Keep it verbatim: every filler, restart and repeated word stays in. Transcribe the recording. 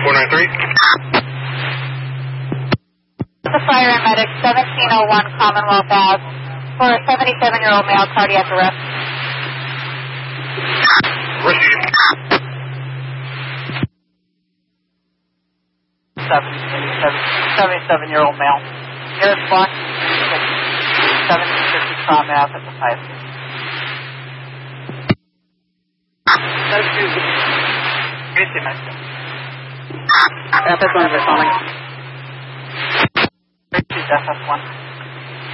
four nine three. The fire and medic, seventeen oh one Commonwealth Ave, for a seventy-seven-year-old male cardiac arrest. Receive. seventy-seven-year-old male. Nearest block, seventeen fifty Prom Ave at the five. That's two. Fifty minutes. F S one is responding. F S one.